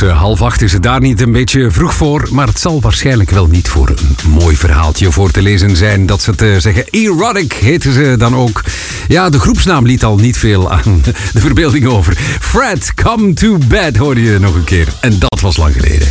7:30 is het daar niet een beetje vroeg voor, maar het zal waarschijnlijk wel niet voor een mooi verhaaltje voor te lezen zijn. Dat ze te zeggen, Erotic heten ze dan ook. Ja, de groepsnaam liet al niet veel aan de verbeelding over. Fred, Come to Bed hoorde je nog een keer. En dat was lang geleden.